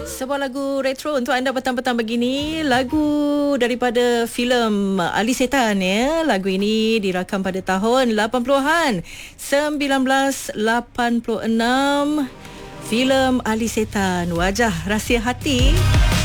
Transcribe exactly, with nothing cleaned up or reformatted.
Sebuah lagu retro untuk anda petang-petang begini. Lagu daripada filem Ali Setan ya. Lagu ini dirakam pada tahun lapan puluhan, sembilan belas lapan puluh enam. Filem Ali Setan, Wajah Rahsia Hati.